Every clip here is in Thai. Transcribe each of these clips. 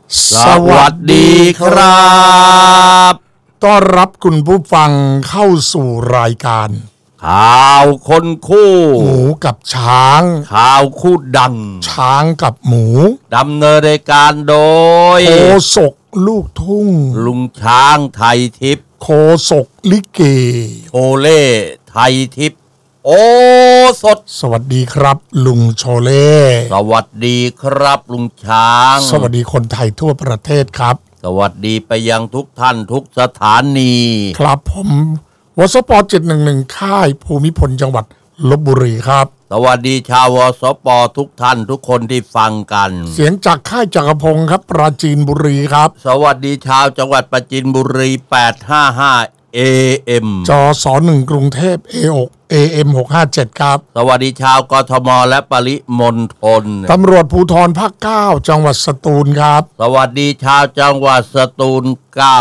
สวัสดีครับต้อนรับคุณผู้ฟังเข้าสู่รายการข่าวคนคู่หมูกับช้างข่าวคู่ดังช้างกับหมูดำเนินรายการโดยโคศกลูกทุ่งลุงช้างไทยทิพย์โคศกลิเกโชเล่ไทยทิพย์โอสดสวัสดีครับลุงโชเล่สวัสดีครับลุงช้างสวัสดีคนไทยทั่วประเทศครับสวัสดีไปยังทุกท่านทุกสถานีครับผมวสป711ค่ายภูมิพลจังหวัดลพบุรีครับสวัสดีชาววสปทุกท่านทุกคนที่ฟังกันเสียงจากค่ายจักรพงศ์ครับปราจีนบุรีครับสวัสดีชาวจังหวัดปราจีนบุรี855 AM จส1กรุงเทพ AM 657ครับสวัสดีชาวกทมและปริมณฑลตำรวจภูธรภาค9จังหวัดสตูลครับสวัสดีชาวจังหวัดสตูล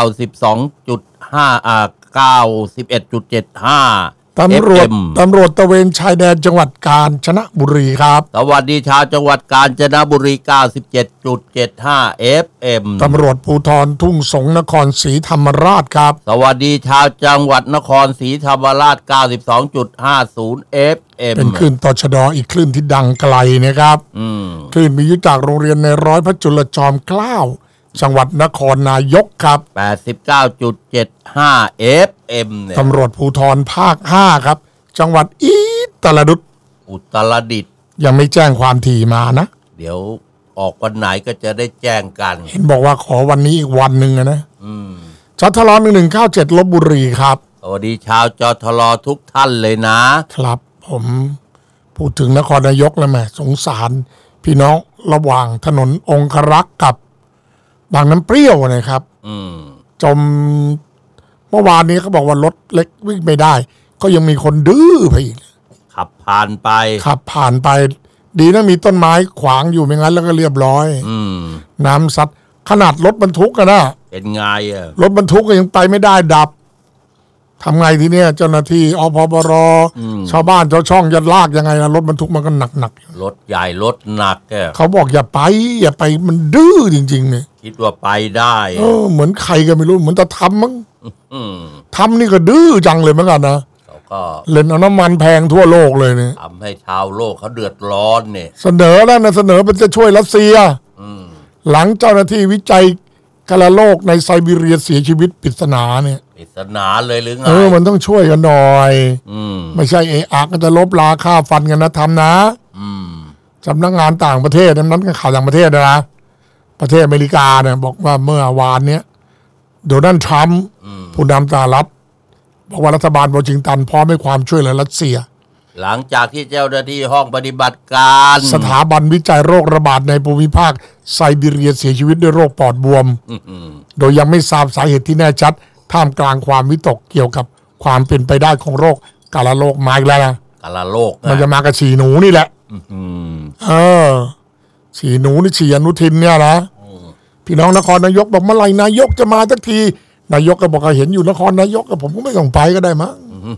91.75 ตำรวจตระเวนชายแดนจังหวัดกาญจนบุรีครับสวัสดีชาวจังหวัดกาญจนบุรี 97.75 FM ตำรวจภูธรทุ่งสงนครศรีธรรมราชครับสวัสดีชาวจังหวัดนครศรีธรรมราช 92.50 FM เป็นคลื่นตชดอีกคลื่นที่ดังไกลนะครับคลื่นมีอยู่จากโรงเรียนในร้อยพระจุลจอมเกล้าจังหวัดนครนายกครับ 89.75 FM เนี่ยตำรวจภูธรภาค5ครับจังหวัดอุตรดิตถ์ยังไม่แจ้งความถี่มานะเดี๋ยวออกวันไหนก็จะได้แจ้งกันเห็นบอกว่าขอวันนี้อีกวันหนึ่งนะจทล1197ลพบุรีครับสวัสดีชาวจทลทุกท่านเลยนะครับผมพูดถึงนครนายกแล้วแม่สงสารพี่น้องระหว่างถนนองครักษ์กับบางน้ำเปรี้ยวนะครับจมเมื่อวานนี้เขาบอกว่ารถเล็กวิ่งไม่ได้ก็ยังมีคนดื้อไปอีกขับผ่านไปดีนะมีต้นไม้ขวางอยู่ไม่งั้นแล้วก็เรียบร้อยน้ำซัดขนาดรถบรรทุกกันนะเป็นไงรถบรรทุกก็ยังไปไม่ได้ดับทำไงทีเนี้ยเจ้าหน้าที่อพปรชาวบ้านชาวช่องจะลากยังไงนะรถบรรทุกมันก็หนักรถใหญ่รถหนักเขาบอกอย่าไปมันดื้อจริงๆเนี่ยคิดว่าไปได้เหมือนใครก็ไม่รู้เหมือนจะทำมั้งทำนี่ก็ดื้อจังเลยเหมือนกันนะก็เล่นเอาน้ำมันแพงทั่วโลกเลยเนี่ยทำให้ชาวโลกเขาเดือดร้อนเนี่ยเสนอแล้วนะเสนอเป็นจะช่วยรัสเซียหลังเจ้าหน้าที่วิจัยกาฬโรคในไซบีเรียเสียชีวิตปริศนาเนี่ยปริศนาเลยหรือไงมันต้องช่วยกันหน่อยไม่ใช่ก็จะลบราค่าฟันกันนะทำนะสำนักงานต่างประเทศนั้นก็ข่าวต่างประเทศนะประเทศอเมริกาเนี่ยบอกว่าเมื่อวานเนี้ยโดนัลด์ทรัมป์ผู้นำสหรัฐบอกว่ารัฐบาลวอชิงตันพร้อมให้ความช่วยเหลือรัสเซียหลังจากที่เจ้าหน้าที่ห้องปฏิบัติการสถาบันวิจัยโรคระบาดในภูมิภาคไซบีเรียเสียชีวิตด้วยโรคปอดบวมโดยยังไม่ทราบสาเหตุที่แน่ชัดท่ามกลางความวิตกเกี่ยวกับความเป็นไปได้ของโรคกาฬโรคมาอีกแล้วนะกาฬโรคมันจะมากับฉี่หนูนี่แหละฉี่หนูนี่ฉี่อนุทินเนี่ยนะพี่น้องนครนายกบอกเมื่อไหร่นายกจะมาสักทีนายกก็บอกเห็นอยู่นครนายกผมก็ไม่ต้องไปก็ได้มั้ง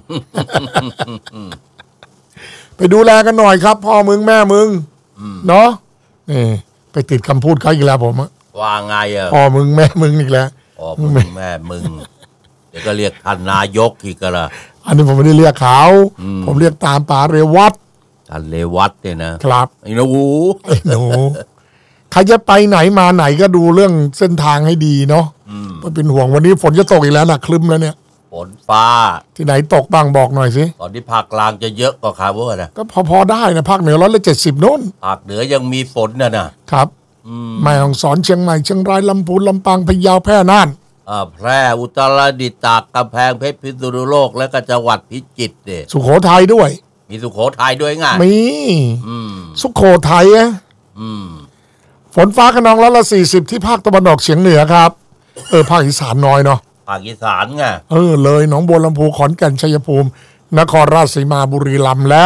ไปดูแลกันหน่อยครับพ่อมึงแม่มึงเนาะนี่ไปติดคำพูดเขาอีกแล้วผมว่าไงพ่อมึงแม่มึงอีกแล้วพ่อมึงแม่มึงเดี๋ยวก็เรียกท่านนายกอีกละอันนี้ผมไม่ได้เรียกเขาผมเรียกตามป๋าเรวัตท่านเรวัตเนี่ยนะครับไอ้หนูใครจะไปไหนมาไหนก็ดูเรื่องเส้นทางให้ดีเนาะมันเป็นห่วงวันนี้ฝนจะตกอีกแล้วนะคลึ้มแล้วเนี่ยฝนฟ้าที่ไหนตกบ้างบอกหน่อยสิตอนที่ภาคกลางจะเยอะกว่าคาร์เวอร์นะก็พอได้นะภาคเหนือ170โน่นภาคเหนือยังมีฝนนะครับแม่ฮ่องสอนเชียงใหม่เชียงรายลำพูนลำปางพะเยาแพร่น่านแพร่อุตรดิตถ์ตากกำแพงเพชรพิษณุโลกและก็จังหวัดพิจิตรเนี่ยสุโขทัยด้วยมีสุโขทัยด้วยไงมีสุโขทัยฝนฟ้าคะนอง140ที่ภาคตะวันออกเฉียงเหนือครับภาคอีสานน้อยเนาะภาคอีสานไงเลยหนองบัวลำพูขอนแก่นชัยภูมินครราชสีมาบุรีรัมย์และ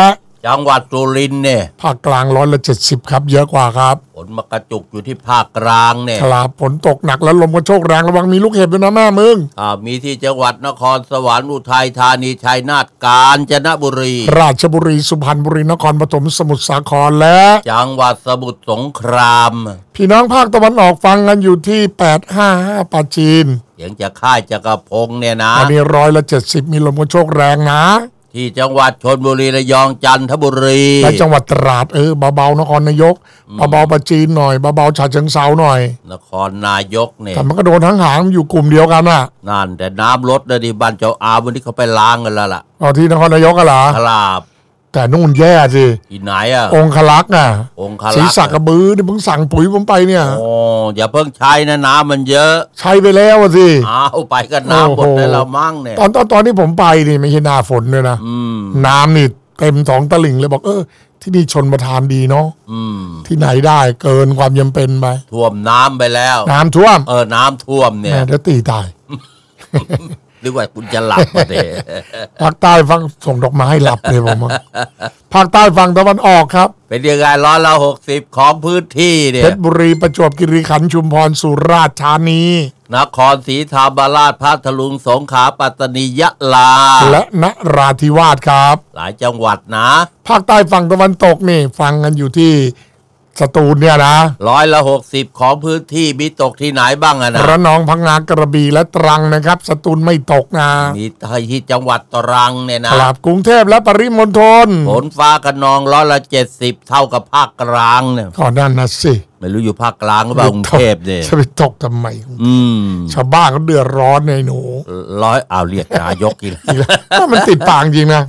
จังหวัดสุรินทร์เนี่ยภาคกลาง170ครับเยอะกว่าครับฝนมากระจุกอยู่ที่ภาคกลางเนี่ยครับฝนตกหนักแล้วลมกระโชกแรงระวังมีลูกเห็บด้วยนะแม่มึงมีที่จังหวัดนครสวรรค์อุทัยธานีชัยนาทกาญจนบุรีราชบุรีสุพรรณบุรีนครปฐมสมุทรสาครและจังหวัดสมุทรสงครามพี่น้องภาคตะวันออกฟังกันอยู่ที่855ปราจีนเสียงจะค่ายจักรพงษ์เนี่ยนะอันนี้170มีลมกระโชกแรงนะที่จังหวัดชลบุรีระยองจันทบุรีและจังหวัดตราดเบาๆนครนายกเบาๆปราจีนหน่อยเบาๆฉะเชิงเทราหน่อยนครนายกเนี่ยแต่มันก็โดนทั้งหางอยู่กลุ่มเดียวกันน่ะนั่นแต่น้ำลดเลยดิบ้านเจ้าอาวันนี้เขาไปล้างกันแล้วล่ะที่นครนายกกันเหรอครับแต่นู่นแย่สิที่ไหนองคลักษ์น่ะองคลักษ์ศรีสักกระบือที่เพิ่งสั่งปุ๋ยผมไปเนี่ยอย่าเพิ่งใช้นะน้ำมันเยอะใช้ไปแล้วสิไปกันน้ำหมดได้แล้วมั่งเนี่ยตอนที่ผมไปนี่ไม่ใช่หน้าฝนเลยนะน้ำนี่เต็ม2 ตลิ่งเลยบอกที่นี่ชนประทานดีเนาะที่ไหนได้เกินความจำเป็นไปท่วมน้ำไปแล้วน้ำท่วมน้ำท่วมเนี่ยเดี๋ยวตีตายหรือว่าคุณจะหลับมาเด้ภาคใต้ฟังส่งดอกไม้ให้หลับเลยผมภาคใต้ฟังตะวันออกครับเป็นยังไง160ของพื้นที่เนี่ยเพชรบุรีประจวบคีรีขันธ์ชุมพรสุราษฎร์ธานีนครศรีธรรมราชพัทลุงสงขลาปัตตานียะลาและนราธิวาสครับหลายจังหวัดนะภาคใต้ฝั่งตะวันตกนี่ฟังกันอยู่ที่สตูลเนี่ยนะ 160ของพื้นที่มีตกที่ไหนบ้างนะระนองพังงากระบี่และตรังนะครับสตูลไม่ตกนะมีที่จังหวัดตรังเนี่ยนะครับกรุงเทพและปริมณฑลฝนฟ้าคะนอง170เท่ากับภาคกลางเนี่ยก็นั่นนะสิไม่รู้อยู่ภาคกลางหรือเปล่ากรุงเทพเนี่ยจะไปตกทำไมชาวบ้านเขาเดือดร้อนในหนูเรียกนายกอีกแล้วมันติดปากจริงนะ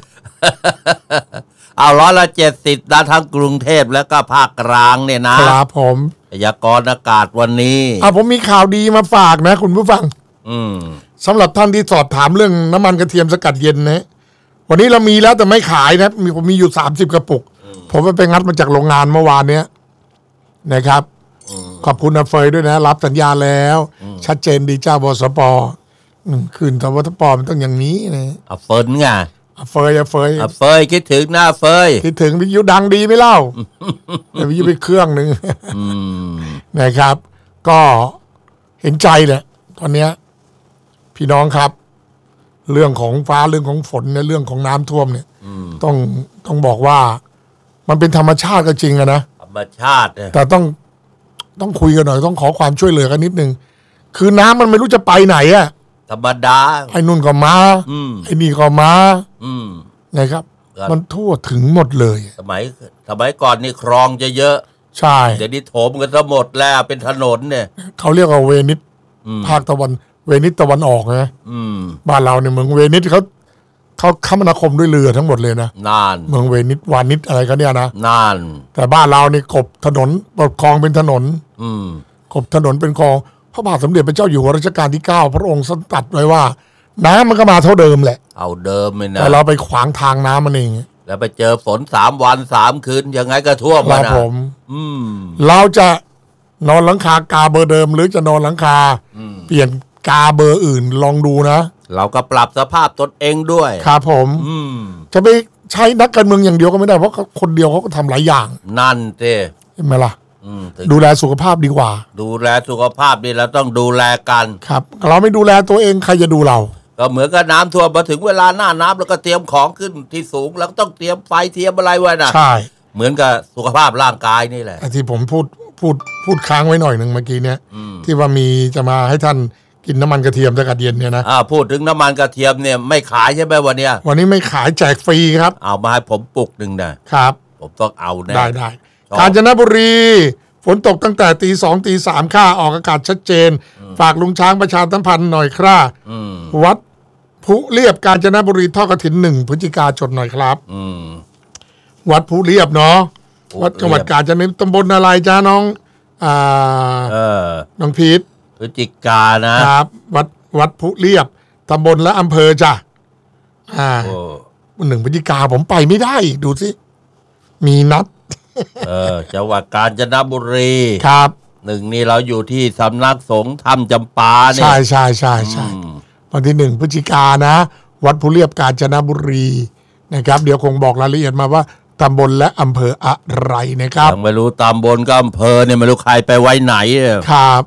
170นะทั้งกรุงเทพแล้วก็ภาคกลางเนี่ยนะครับผมพยากรณ์อากาศวันนี้ผมมีข่าวดีมาฝากนะคุณผู้ฟังสำหรับท่านที่สอบถามเรื่องน้ำมันกระเทียมสกัดเย็นนะวันนี้เรามีแล้วแต่ไม่ขายนะผมมีอยู่30กระปุกผมไปงัดมาจากโรงงานเมื่อวานเนี้ยนะครับขอบคุณอาเฟยด้วยนะรับสัญญาแล้วชัดเจนดีเจ้าบสปคืนสวทปมันต้องอย่างนี้นะเฟิร์นไงเฟยคิดถึงหน้าเฟยคิดถึงวิทยุดังดีไหมเล่าแต่วิทยุไปเครื่องหนึ่งนะครับ ก็เห็นใจแหละตอนนี้พี่น้องครับเรื่องของฟ้าเรื่องของฝนเนี่ยเรื่องของน้ำท่วมเนี่ยต้องบอกว่ามันเป็นธรรมชาติก็จริงนะธรรมชาติแต่ต้องคุยกันหน่อยต้องขอความช่วยเหลือกันนิดนึงคือน้ำมันไม่รู้จะไปไหนอะธรรมดาไอ้นุ่นก็มาไอ้นี่ก็มานะครับมันทั่วถึงหมดเลยสมัยก่อนนี่คลองจะเยอะใช่เดี๋ยวนี้โถมกันซะหมดแล้วเป็นถนนเนี่ยเขาเรียกว่าเวนิสภาคตะวันเวนิสตะวันออกนะบ้านเราเนี่ยเมืองเวนิสเขาคมนาคมด้วยเรือทั้งหมดเลยนะเมืองเวนิสวานิสอะไรกันเนี่ยนะแต่บ้านเรานี่กบถนนคลองเป็นถนนกบถนนเป็นคลองพระบาทสมเด็จพระเจ้าอยู่หัวรัชกาลที่9พระองค์ตรัสไว้ว่าน้ำมันก็มาเท่าเดิมแหละเอาเดิมเลยนะแต่เราไปขวางทางน้ำมันเองแล้วไปเจอฝน3 วัน 3 คืนยังไงก็ท่วมนะผมเราจะนอนหลังคากาเบอร์เดิมหรือจะนอนหลังคาเปลี่ยนกาเบอร์อื่นลองดูนะเราก็ปรับสภาพตนเองด้วยครับผมจะไปใช้นักการเมืองอย่างเดียวก็ไม่ได้เพราะคนเดียวเขาก็ทำหลายอย่างนั่นเต้เห็นไหมล่ะดูแลสุขภาพดีกว่าดูแลสุขภาพดีเราต้องดูแลกันครับเราไม่ดูแลตัวเองใครจะดูเราก็เหมือนกับน้ำท่วมมาถึงเวลาหน้าน้ำแล้วก็เตรียมของขึ้นที่สูงแล้วก็ต้องเตรียมไฟเตรียมอะไรไว้นะใช่เหมือนกับสุขภาพร่างกายนี่แหละที่ผมพูดค้างไว้หน่อยหนึ่งเมื่อกี้เนี้ยที่ว่ามีจะมาให้ท่านกินน้ำมันกระเทียมสกัดเย็นเนี่ยนะพูดถึงน้ำมันกระเทียมเนี่ยไม่ขายใช่ไหมวันนี้ไม่ขายแจกฟรีครับเอามาให้ผมปุกหนึ่งนะครับผมต้องเอาแน่ได้กาญจนบุรีฝนตกตั้งแต่ตี 2 ตี 3ค่าออกอากาศชัดเจนฝากลุงช้างประชาสัมพันธ์หน่อยครับวัดผู้เรียบกาญจนบุรีทอดกฐิน1 พฤศจิกายนหน่อยครับวัดผู้เรียบเนาะวัดจังหวัดกาญจนบุรีตำบลอะไรจ้าน้องน้องพีทพฤศจิกานะครับวัดผู้เรียบตำบลและอำเภอจ้ะ1 พฤศจิกาผมไปไม่ได้ดูสิมีนัดจังหวัดกาญจนบุรีครับ 1นี่เราอยู่ที่สำนักสงฆ์ถ้ำจำปาเนี่ยใช่วันที่1 พฤศจิกายนนะวัดผู้เรียบกาญจนบุรีนะครับเดี๋ยวคงบอกรายละเอียดมาว่าตำบลและอำเภออะไรนะครับยังไม่รู้ตำบลกับอำเภอเนี่ยไม่รู้ใครไปไว้ไหนครับ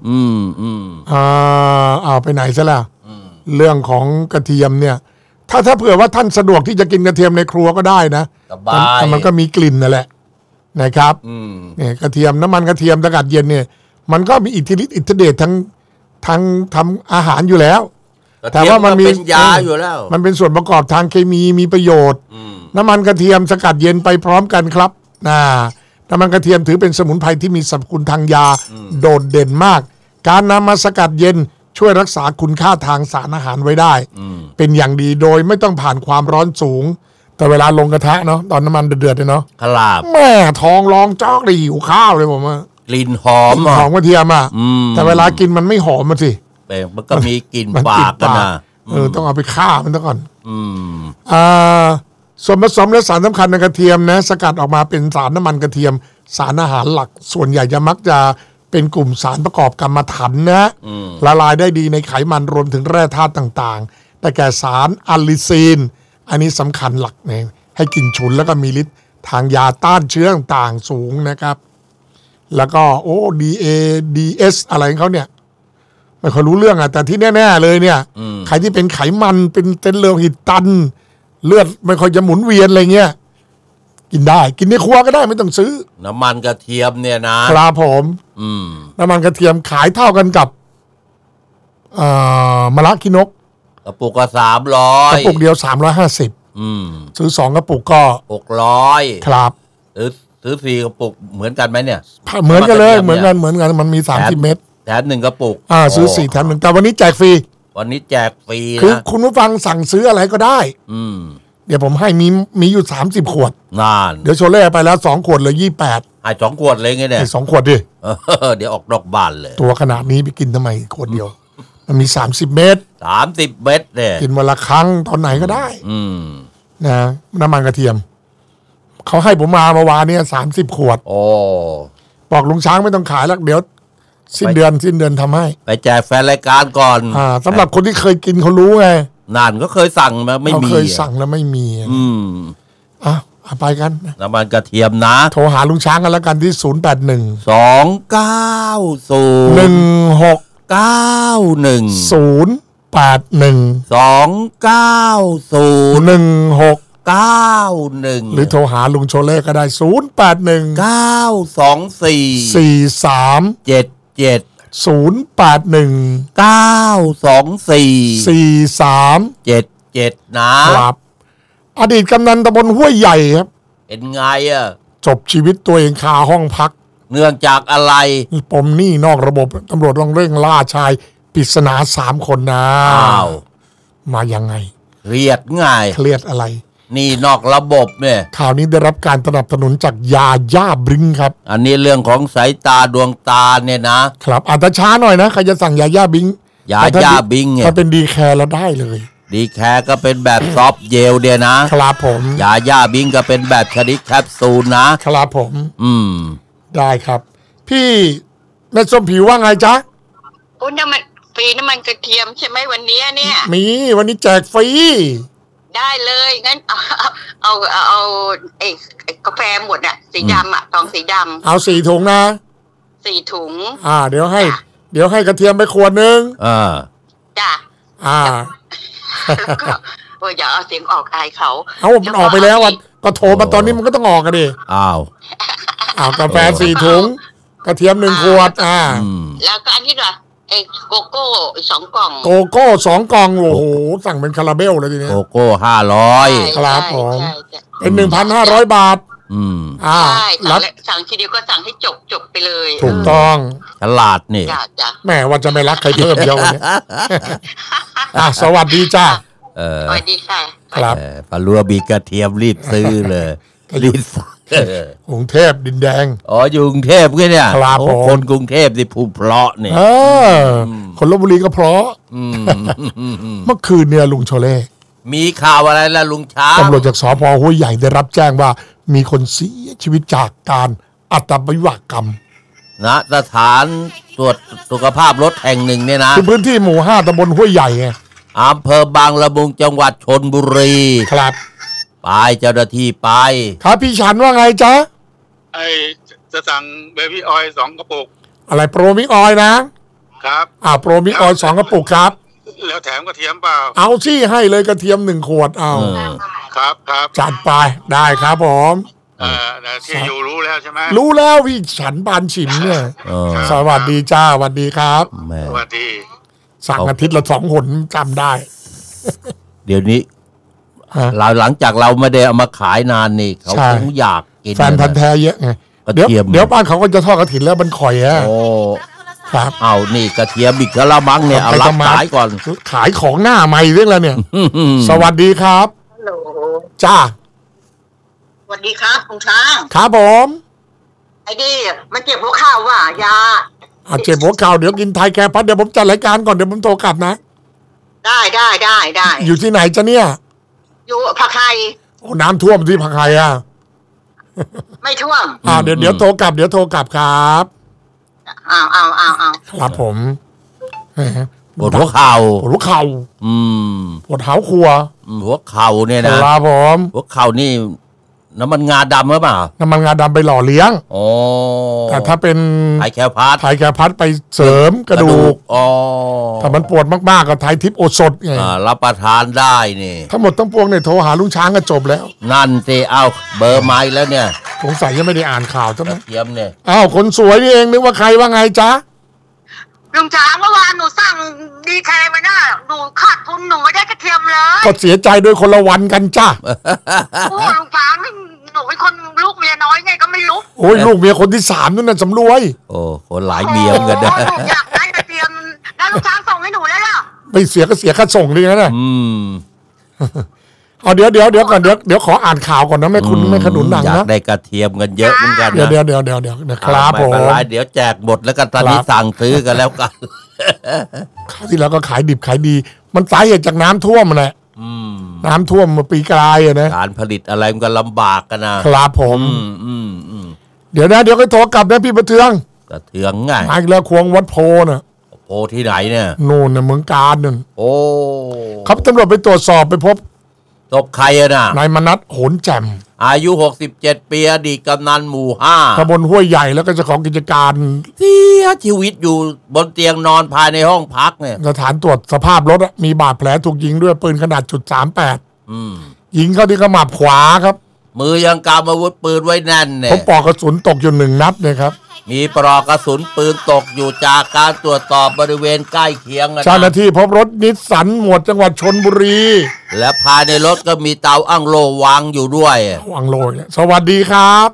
เอาไปไหนซะแล้วเรื่องของกระเทียมเนี่ยถ้าเผื่อว่าท่านสะดวกที่จะกินกระเทียมในครัวก็ได้นะแต่มันก็มีกลิ่นนั่นแหละนะครับเนี่ยกระเทียมน้ำมันกระเทียมสกัดเย็นเนี่ยมันก็มีอิทธิฤทธิ์อิทธิเดชทั้งทำอาหารอยู่แล้วแต่ว่ามันมียาอยู่แล้วมันเป็นส่วนประกอบทางเคมีมีประโยชน์น้ำมันกระเทียมสกัดเย็นไปพร้อมกันครับน้ำมันกระเทียมถือเป็นสมุนไพรที่มีสรรพคุณทางยาโดดเด่นมากการนำมาสกัดเย็นช่วยรักษาคุณค่าทางสารอาหารไว้ได้เป็นอย่างดีโดยไม่ต้องผ่านความร้อนสูงแต่เวลาลงกระทะเนาะตอนน้ำมันเดือดๆเนาะแม่ท้องร้องจอกเลยหิวข้าวเลยผมว่ากลิ่นหอมกระเทียมแต่เวลากินมันไม่หอมมันสิมันก็มีกลิ่นปากกันนะต้องเอาไปฆ่ามันซะก่อนส่วนผสมและสารสำคัญในกระเทียมนะสกัดออกมาเป็นสารน้ำมันกระเทียมสารอาหารหลักส่วนใหญ่จะมักจะเป็นกลุ่มสารประกอบกรรมฐานนะละลายได้ดีในไขมันรวมถึงแร่ธาตุต่างๆแต่แก่สารอะลิซีนอันนี้สำคัญหลักเนี่ยให้กลิ่นฉุนแล้วก็มีฤทธิ์ทางยาต้านเชื้อต่างๆสูงนะครับแล้วก็DADS อะไรของเขาเนี่ยไม่ค่อยรู้เรื่องแต่ที่แน่ๆเลยเนี่ยใครที่เป็นไขมันเป็นเส้นเลือดหิตตันเลือดไม่ค่อยจะหมุนเวียนอะไรเงี้ยกินได้กินในครัวก็ได้ไม่ต้องซื้อน้ำมันกระเทียมเนี่ยนะครับผมน้ำมันกระเทียมขายเท่ากันกับมะระขี้นกกระปุกก็300 กระปุกเดียว350ซื้อ2กระปุกก็ 600 ครับซื้อ4กระปุกเหมือนกันไหมเนี่ยเหมือนกันเลยเหมือนกันมันมี30เม็ดแถม1กระปุกซื้อ4แถม1แต่วันนี้แจกฟรีวันนี้แจกฟรีคือคุณผู้ฟังสั่งซื้ออะไรก็ได้เดี๋ยวผมให้มีอยู่30ขวดเดี๋ยวโชเล่ไปแล้ว2ขวดเลย28 ให้2ขวดเลยไงเนี่ยให้2ขวดดิเดี๋ยวออกดอกบานเลยตัวขนาดนี้ไปกินทำไมขวดเดียวมันมี30เม็ด 30เม็ดเนี่ยกินวันละครั้งตอนไหนก็ได้นะน้ำมันกระเทียมเขาให้ผมมาเมื่อวานนี้30ขวดบอกลุงช้างไม่ต้องขายแล้วเดี๋ยวสิ้นเดือนทำให้ไปแจกแฟนรายการก่อนสำหรับคนที่เคยกินเขารู้ไงนานก็เคยสั่งมาไม่มีเคยสั่งแล้วไม่มีไปกันน้ำมันกระเทียมนะโทรหาลุงช้างกันแล้วกันที่081 290 1691 081 290 1691 หรือโทรหาลุงโชเล่ก็ได้081 924 43 77 081 924 43 77นะครับอดีตกำนันตำบลห้วยใหญ่ครับเป็นไงจบชีวิตตัวเองคาห้องพักเนื่องจากอะไรปมหนี้นอกระบบตำรวจต้องเร่งล่าชายปริศนา3คนนะมายังไงเครียดง่ายเครียดอะไรนี่นอกระบบเนี่ยข่าวนี้ได้รับการสนับสนุนจากยาย่าบริงครับอันนี้เรื่องของสายตาดวงตาเนี่ยนะครับอาจจะช้าหน่อยนะใครจะสั่งยาย่าบริงเนี่ยถ้าเป็นดีแคร์แล้วได้เลยดีแคร์ก็เป็นแบบซอฟเจลเดียนะครับผมยาย่าบริงก็เป็นแบบชนิดแคปซูลนะครับผมได้ครับพี่แม่ส้มผิวว่าไงจ๊ะน้ำมันฟรีน้ำมันกระเทียมใช่ไหมวันนี้เนี่ยมีวันนี้แจกฟรีได้เลยงั้นเอาไอ้กาแฟหมดสีดำซองสีดำเอา4ถุงนะ 4ถุงเดี๋ยวให้กระเทียมไปขวดนึงจ้ะแล้วก็อย่าเอาเสียงออกอายเขามันออกไปแล้วก็โทรมาตอนนี้มันก็ต้องออกกันดิกาแฟ4ถุงกระเทียม1ขวดแล้วก็อันที่ว่าไอ้โกโก้2กล่องโกโก้2กล่องโอ้โหสั่งเป็นคาราเบลเลยทีนี้โกโก้500 ครับผมเป็น 1,500 บาทใช่สั่งทีเดียวก็สั่งให้จบไปเลยถูกต้องตลาดนี่แม่ว่าจะไม่รักใครเพิ่มเดียวเนี่ยสวัสดีจ้าสวัสดีค่ะครับปลาลัวบีกระเทียมรีบซื้อเลยรีบกรุงเทพดินแดงอยู่กรุงเทพเนี่ยคนกรุงเทพที่ผู้เพราะเนี่ยคนลพบุรีก็เพราะเมื่อคืนเนี่ยลุงโชเล่มีข่าวอะไรล่ะลุงช้างตำรวจจากสภ.ห้วยใหญ่ได้รับแจ้งว่ามีคนเสียชีวิตจากการอัตวิบากกรรมสถานตรวจสุขภาพรถแห่งหนึ่งเนี่ยนะพื้นที่หมู่5ตำบลห้วยใหญ่ไงอำเภอบางละมุงจังหวัดชลบุรีครับไปเจ้าหน้าที่ไปครับพี่ฉันว่าไงจ๊ะจะสั่งเบบี้ออยล์2 กระปุกอะไรโปรมิกออยนะครับโปรมิกออยล์2 กระปุกครับแล้วแถมกระเทียมเปล่าเอาซี่ให้เลยกระเทียม1 ขวดเอาครับจัดไปได้ครับผมที่อยู่รู้แล้วใช่ไหมรู้แล้วพี่ฉันปานฉิมเนี่ยสวัสดีจ้าสวัสดีครับสวัสดีสั่งอาทิตย์ละ2 หนจำได้เดี๋ยวนี้หลังจากเราไม่ได้เอามาขายนานนี่เขาคงอยากกินแฟนพันธุ์แท้เยอะไงเดี๋ยวบ้านเขาก็จะทอดกระถินแล้วมันข่อยอ่ะโอ้ครับเอานี่กระเทียมอีกแล้วมั้งเนี่ยเอารับขายก่อนขายของหน้าใหม่เรื่องแล้วเนี่ยสวัสดีครับฮัลโหลจ้าสวัสดีครับคุณช้างครับผมไอ้ดิมันเจ็บหัวเข่าว่ะยาเจ็บหัวเข่าเดี๋ยวกินไทยแคร์พัดเดี๋ยวผมจัดรายการก่อนเดี๋ยวผมโทรกลับนะได้อยู่ที่ไหนจ๊ะเนี่ยอยู่ผักไห่โอ้น้ำท่วมที่ผักไห่อ่ะไม่ท่วมเดี๋ยวโทรกลับครับครับผมปวดหัวเข่าปวดหัวเข่าปวดเท้าครัวหัวเข่าเนี่ยนะครับผมหัวเข่านี่น้ำมันงาดำหรือเปล่าน้ำมันงาดำไปหล่อเลี้ยงแต่ถ้าเป็นไทยแคร์พัดไปเสริมกระดูกถ้ามันปวดมากๆก็ไทยทิพย์โอสถไงรับประทานได้นี่ทั้งหมดทั้งปวงเนี่ยโทรหาลุงช้างก็จบแล้วนั่นสิเอาเบอร์ไม้แล้วเนี่ยสงสัยยังไม่ได้อ่านข่าวใช่ไหมเทียมเนี่ยคนสวยนี่เองนึกว่าใครว่าไงจ๊ะลุงช้างเมื่อวานหนูสั่งดีแคร์มานะหนูขาดทุนหนูไม่ได้กระเทียมเลยก็เสียใจด้วยคนละวันกันจ้ะโอ้ลุงช้างหนูเป็นคนลูกเมียน้อยไงก็ไม่รู้โอ้ยลูกเมียคนที่3นั่นน่ะสำรวยโอ้คนหลายเมียเหมือนกันนะอยากได้กระเทียมแล้วลุงช้างส่งให้หนูแล้วล่ะไม่เสียก็เสียค่าส่งเลยนะเอาเดี๋ยวก่อนเดี๋ยวขออ่านข่าวก่อนนะไม่ขนุนหนังนะอยากได้กระเทียมกันเยอะเหมือนกันนะเดี๋ยวครับผมเดี๋ยวแจกหมดแล้วก็ตอนนี้สั่งซื้อกันแล้วกันคราวที่แล้วก็ขายดิบขายดีมันสาเหตุจากน้ำท่วมแหละน้ำท่วมมาปีกลายนะการผลิตอะไรมันก็ลำบากกันนะครับผมเดี๋ยวก็โทรกลับนะพี่ประเทืองไงมาอีกแล้วควงวัดโพน่ะโพที่ไหนเนี่ยโน่นน่ะเมืองการนั่นโอ้ครับตำรวจไปตรวจสอบไปพบศพใครน่ะนายมนัสโหนแจ่มอายุ67 ปีอดีตกำนันหมู่5 ตำบลห้วยใหญ่แล้วก็เจ้าของกิจการเสียชีวิตอยู่บนเตียงนอนภายในห้องพักเนี่ยสถานตรวจสภาพรถมีบาดแผลถูกยิงด้วยปืนขนาด.38ยิงเข้าที่ขมับขวาครับมือยังกำอาวุธปืนไว้แน่นเนี่ยพบปลอกกระสุนตกอยู่1 นัดเลยครับมีปลอกกระสุนปืนตกอยู่จากการตรวจสอบบริเวณใกล้เคียงเจ้าหน้าที่พบรถนิสสันหมวดจังหวัดชลบุรีและภายในรถก็มีเตาอั้งโลวางอยู่ด้วยอั้งโลสวัสดีครับ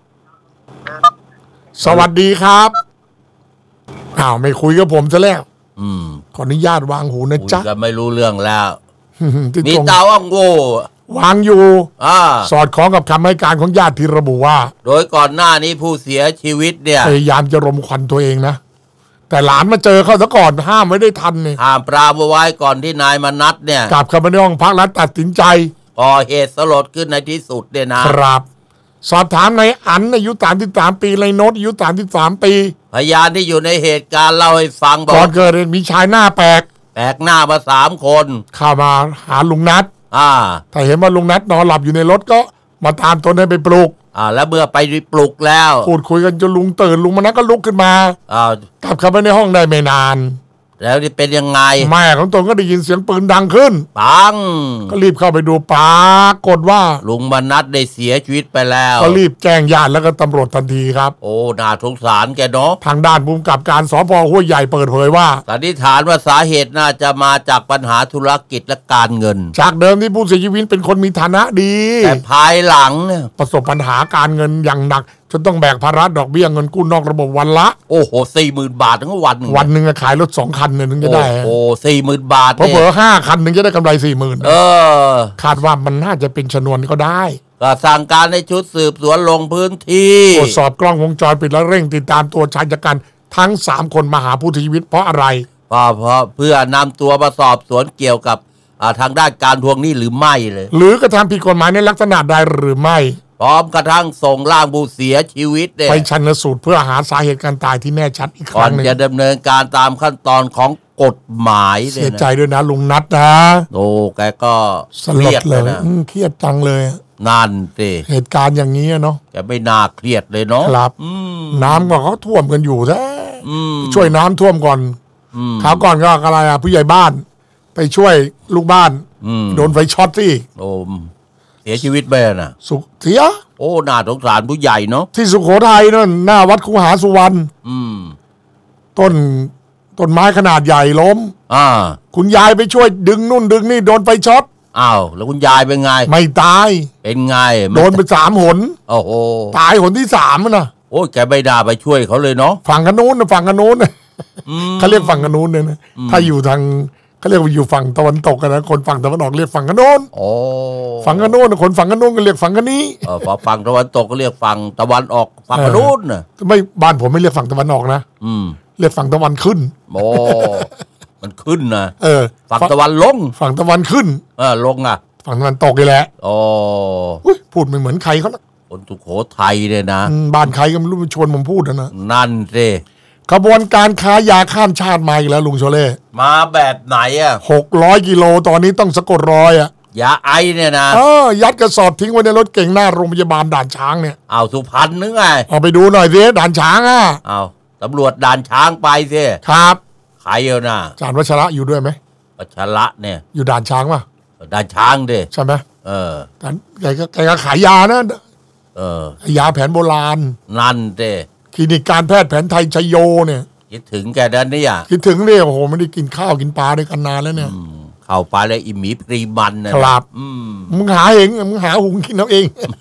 สวัสดีครับไม่คุยกับผมซะแล้วขออนุญาตวางหูนะจ๊ะก็ไม่รู้เรื่องแล้วมีเตาอั้งโลวางอยู่สอดคล้องกับคำให้การของญาติที่ระบุว่าโดยก่อนหน้านี้ผู้เสียชีวิตเนี่ยพยายามจะรมควันตัวเองนะแต่หลานมาเจอเขาซะก่อนห้ามไว้ได้ทันเนี่ยห้ามปรามไว้ก่อนที่นายมนัสเนี่ยกลับเข้ามาในห้องพักแล้วตัดสินใจก่อเหตุสลดขึ้นในที่สุดเนี่ยนะครับสอบถามนายอั๋นอายุ33 ปีนายโนตอายุ33 ปีพยานที่อยู่ในเหตุการณ์เล่าให้ฟังบอกก่อนเกิดเหตุมีชายหน้าแปลกหน้ามา3 คนเข้ามาหาลุงนัทถ้าเห็นว่าลุงนัทนอนหลับอยู่ในรถก็มาตามตนให้ไปปลุกแล้วเมื่อไปปลุกแล้วพูดคุยกันจนลุงตื่นลุงมนัสก็ลุกขึ้นมากลับเข้าไปในห้องได้ไม่นานแล้วนี่เป็นยังไงแม่ของตนก็ได้ยินเสียงปืนดังขึ้นปังก็รีบเข้าไปดูปรากฏว่าลุงมนัสได้เสียชีวิตไปแล้วก็รีบแจ้งญาติแล้วก็ตำรวจทันทีครับโอ้น่าสงสารแกเนาะทางด้านผู้กำกับการสภ.ห้วยใหญ่เปิดเผยว่าสันนิษฐานว่าสาเหตุน่าจะมาจากปัญหาธุรกิจและการเงินจากเดิมที่ผู้เสียชีวิตเป็นคนมีฐานะดีแต่ภายหลังเนี่ยประสบปัญหาการเงินอย่างหนักจนต้องแบกภาระดอกเบี้ยเงินกู้นอกระบบวันละโอ้โห 40,000 บาททั้งวันนึงขายรถ2 คันนึงจะได้โอ้ 40,000 บาทเผลอ5 คันนึงจะได้กำไร 40,000คาดว่ามันน่าจะเป็นชนวนก็ได้ก็สั่งการให้ชุดสืบสวนลงพื้นที่ตรวจสอบกล้องวงจรปิดและเร่งติดตามตัวชายชะกันทั้ง3 คนมาหาผู้เสียชีวิตเพราะอะไรเพราะเพื่อนำตัวมาสอบสวนเกี่ยวกับทางด้านการทวงหนี้หรือไม่เลยหรือกระทำผิดกฎหมายในลักษณะใดหรือไม่พร้อมกระทั่งส่งร่างผู้เสียชีวิตไปชันสูตรเพื่อหาสาเหตุการตายที่แน่ชัดอีกครั้งนึงก่อนจะดำเนินการตามขั้นตอนของกฎหมายเลเสียยใจนะด้วยนะลุงนัทนะโอ้แกก็สเคลรีดยดเลเลย ยนะเครียดจังเลยนั่นสิเหตุการณ์อย่างนี้เนาะแกไม่น่าเครียดเลยเนาะครับ น้ำก็เขาท่วมกันอยู่แท้อืมช่วยน้ำท่วมก่อนอืมคราวก่อนก็อะไรอ่ะผู้ใหญ่บ้าน ไปช่วยลูกบ้านอืมโดนไฟช็อตที่โอ้เสียชีวิตไปน่ะเสียโอ้น่าสงสารผู้ใหญ่เนาะที่สุโขทัยนั่นหน้าวัดคูหาสุวรรณอืมต้นไม้ขนาดใหญ่ล้มอ่าคุณยายไปช่วยดึงนู่นดึงนี่โดนไฟช็อตอ้าวแล้วคุณยายเป็นไงไม่ตายเป็นไงโดนไป3 หนโอ้โหตายหนที่3นะโอ้ยแกไม่น่าไปช่วยเขาเลยเนาะฝั่งกันนู้นนะฝั่งกันนู้นนะอืมเขาเรียกฝั่งกันนู้นเนี่ยนะถ้าอยู่ทางเขาเรียกว่าอยู่ฝั่งตะวันตกกันนะคนฝั่งตะวันออกเรียกฝั่งกันนู้นโอ้ฝั่งกันนู้นนะคนฝั่งกันนู้นก็เรียกฝั่งกันนี้พอฝั่งตะวันตกก็เรียกฝั่งตะวันออกฝั่งกระนู้นน่ะไม่บ้านผมไม่เรียกฝั่งตะวันออกนะอืมเรียกฝั่งตะวันขึ้นโอ้มันขึ้นนะ ฝั่งตะวันลงฝั่งตะวันขึ้นลงอ่ะฝั่งตะวันตกนี่แหละโอ้อุ๊ยพูดไม่เหมือนใครเขาละคนสุโขทัยเนี่ยนะบ้านใครก็ไม่รู้มาชวนผมพูดนะนั่นสิขบวนการค้ายาข้ามชาติมาอีกแล้วลุงโชเล่มาแบบไหนอ่ะ 600 กิโลตอนนี้ต้องสะกดรอยอ่ะยาไอเนี่ยนะยัดกระสอบทิ้งไว้ในรถเก่งหน้าโรงพยาบาลด่านช้างเนี่ยเอาสุพรรณนึกไงเอาไปดูหน่อยสิด่านช้างอ่ะเอาตำรวจด่านช้างไปสิครับใครเอาน่ะอาจารย์วัชระอยู่ด้วยไหมปัชระเนี่ยอยู่ด่านช้างป่ะด่านช้างดิใช่ไหมเออแกก็ขายยานะเออยาแผนโบราณนั่นสิคลินิกการแพทย์แผนไทยชัยโยเนี่ยคิดถึงแกดันเนี่ยคิดถึงเนี่ยโอ้โหไม่ได้กินข้าวกินปลาด้วยกันนานแล้วเนี่ยเข้าไปแล้วอิหมีพรีมันนะครับมึงหาเองมึงหาหุงกินเอาเอง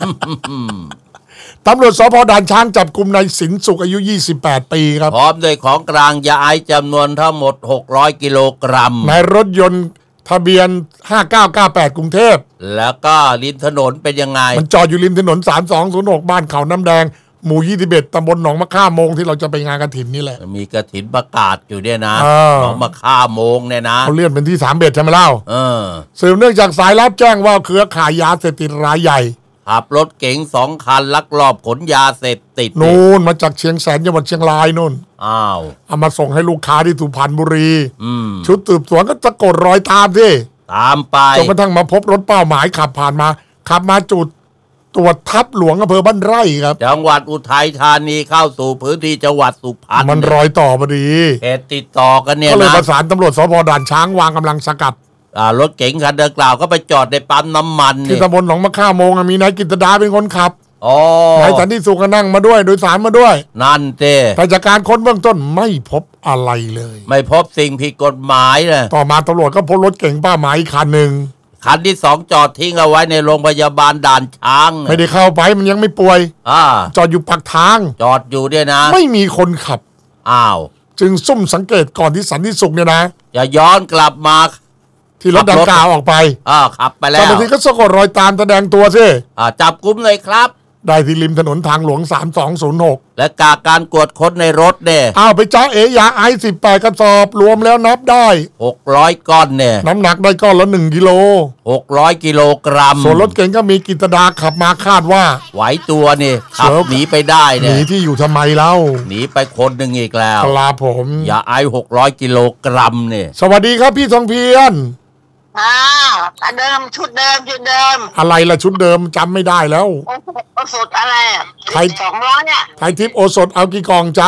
ตำรวจสพด่านช้างจับกลุ่มนายสินสุขอายุ28 ปีครับพร้อมด้วยของกลางยาไอจำนวนทั้งหมด600 กิโลกรัมในรถยนต์ทะเบียน 5998 กรุงเทพแล้วก็ริมถนนเป็นยังไงมันจอดอยู่ริมถนน 3206 บ้านเขาน้ำแดง หมู่ 21 ตำบลหนองมะข่าโมงที่เราจะไปงานกฐินนี่แหละมีกระถินประกาศอยู่เนี่ยนะเออของมาฆ่าโมงเนี่ยนะเขาเลื่อนเป็นที่31ใช่ไหมเล่าเออสืบเนื่องจากสายรับแจ้งว่าเครือข่ายยาเสพติดรายใหญ่ขับรถเก๋ง2 คันลักลอบขนยาเสพติดนู่นมาจากเชียงแสนจังหวัดเชียงรายนู่นอ้าวเอามาส่งให้ลูกค้าที่สุพรรณบุรีอืมชุดสืบสวนก็สะกดรอยตามที่ตามไปจนกระทั่งมาพบรถเป้าหมายขับผ่านมาขับมาจุดตรวจทับหลวงอำเภอบ้านไร่ครับจังหวัดอุทัยธานีเข้าสู่พื้นที่จังหวัดสุพรรณมันรอยต่อพอดีเหตุติดต่อกันเนี่ยก็เลยนะประสานตำรวจสพด่านช้างวางกำลังสกัดรถเก๋งคันดังกล่าวก็ไปจอดในปั๊มน้ำมันที่นี่ตำบลหนองมะข่าโมงมีนายกิตดาเป็นคนขับอ๋อนายสันติสุขก็นั่งมาด้วยโดยสารมาด้วยนั่นเต้แต่จากการค้นเบื้องต้นไม่พบอะไรเลยไม่พบสิ่งผิดกฎหมายนะต่อมาตำรวจก็พบรถเก๋งป้าหมายอีกคันหนึ่งคันที่2จอดทิ้งเอาไว้ในโรงพยาบาลด่านช้างนะไม่ได้เข้าไปมันยังไม่ป่วย จอดอยู่ปากทางจอดอยู่เนี่ยนะไม่มีคนขับอ้าวจึงซุ่มสังเกตก่อนที่สันติสุขเนี่ยนะจะย้อนกลับมาที่รถดังกล่าวออกไปขับไปแล้เจ้าว หน้าที่ก็สะกดรอยตามแสดงตัวสิจับกุมเลยครับได้ที่ริมถนนทางหลวง 3206 และการกวดค้นในรถเนี่ยไปจ้าเอยาไอ18 กระสอบรวมแล้วนับได้ 600 ก้อนเนี่ยน้ำหนักได้ก้อนละ1 กิโล 600 กิโลกรัมส่วนรถเก๋งก็มีกิตดาขับมาคาดว่าไหวตัวนี่ขับเสือหนีไปได้หเนี่นียที่อยู่ทำไมเล่าหนีไปคนหนึ่งอีกแล้วครับผมอย่าไอ600 กิโลกรัมเนี่ยสวัสดีครับพี่ทองเพียรเดิมชุดเดิมอะไรล่ะชุดเดิมจำไม่ได้แล้วโอสดอะไรอ่ะใคร 200เนี่ยไทยทิพย์โอสถเอากี่กล่องจ๊ะ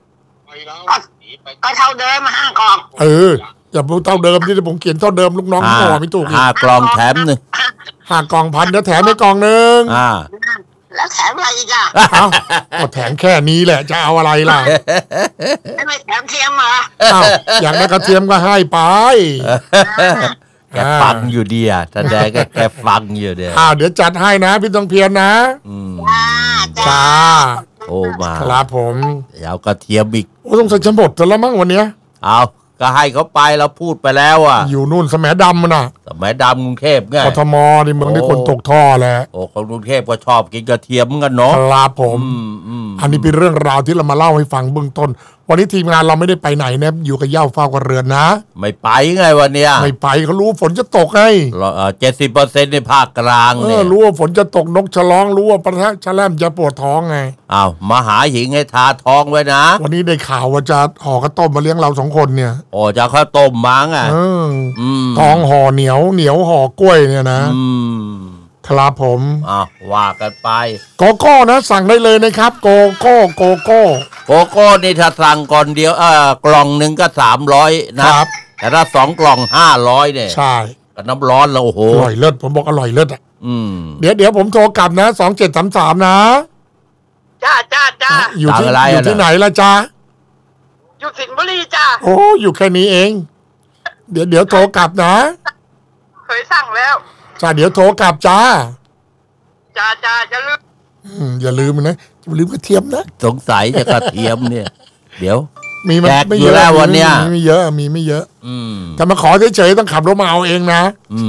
ก็เท่าเดิม5 กล่องอย่าพูดเท่าเดิมที่ผมเขียนเท่าเดิมลูกน้องขอไม่ถูกอีก 5 กล่องแถมหนึ่ง 5 กล่องพันเดี๋ยวแถมให้กล่องหนึ่งแล้วแถมอะไรอีกอ่ะเอาก็แถมแค่นี้แหละจะเอาอะไรล่ะไม่แถมเทียมเหรออ้าวอยากได้กระเทียมก็ให้ไปแกฟังอยู่ดีอ่ะแสดงแกฟังอยู่เดียเดี๋ยวจัดให้นะพี่ต้องเพียรนะจ้าโอ้มาครับผมเดี๋ยวกระเทียมอีกโอ้ต้องใส่ฉันหมดแล้วมั้งวันเนี้ยเอาก็ให้เขาไปเราพูดไปแล้วอ่ะอยู่นู่นแสมดำมันน่ะสมัยดำกรุงเทพไงกทมนี่เมืองที่คนตกท่อแหละโอ้คนกรุงเทพก็ชอบกินกระเทียมเหมือนกันเนาะครับผม อันนี้เป็นเรื่องราวที่เรามาเล่าให้ฟังเบื้องต้น วันนี้ทีมงานเราไม่ได้ไปไหนนะอยู่กับเหย้าเฝ้ากับเรือนนะไม่ไปไงวันเนี้ยไม่ไปเขารู้ฝนจะตกไง 70%ในภาคกลางเนี่ยรู้ว่าฝนจะตกนกฉลองรู้ว่าประทะชะแลมจะปวดท้องไงอ้าวมาหาหิงให้ทาท้องไว้นะวันนี้ได้ข่าวว่าจะห่อกระต้มมาเลี้ยงเรา2 คนเนี่ยโอ้จะข้าวต้มมั้งอ่ะทองห่อเหนียวห่อกล้วยเนี่ยนะครับผมว่ากันไปโกโก้นะสั่งได้เลยนะครับโกโก้โกโก้นี่ถ้าสั่งก่อนเดียวกล่องหนึ่งก็300นะครับแต่ถ้า2 กล่อง500เนี่ยใช่กับน้ำร้อนแล้วโอ้โหอร่อยเลิศผมบอกอร่อยเลิศอ่ะเดี๋ยวผมโทรกลับนะ2733นะจ้าอยู่ที่ไหนล่ะจ้าอยู่สิงห์บุรีจ้าโอ้อยู่แค่นี้เองเดี๋ยวโทรกลับนะเคยสั่งแล้วจ้าเดี๋ยวโทรกลับจ้าอย่าลืมอย่าลืมนะอย่าลืมกระเทียมนะสงสัยจะกระเทียมเนี่ยเดี๋ยวมีมันไม่เยอะแล้ววันเนี้ยไม่เยอะแต่มาขอเฉยๆต้องขับรถมาเอาเองนะ